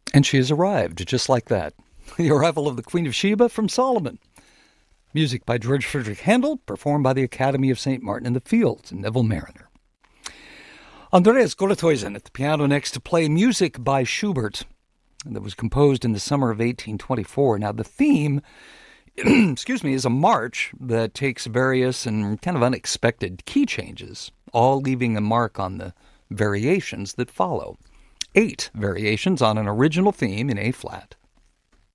And she has arrived, just like that. The arrival of the Queen of Sheba from Solomon. Music by George Frederick Handel, performed by the Academy of St. Martin in the Fields, Neville Mariner. Andreas Golethuysen at the piano next to play music by Schubert that was composed in the summer of 1824. Now, the theme, is a march that takes various and kind of unexpected key changes, all leaving a mark on the variations that follow. 8 variations on an original theme in A-flat.